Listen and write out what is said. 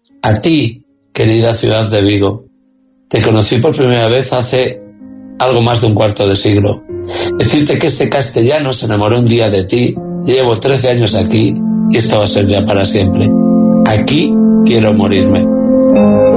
A ti, querida ciudad de Vigo. Te conocí por primera vez hace algo más de un cuarto de siglo. Decirte que este castellano se enamoró un día de ti. Llevo 13 años aquí y esto va a ser ya para siempre. Aquí quiero morirme.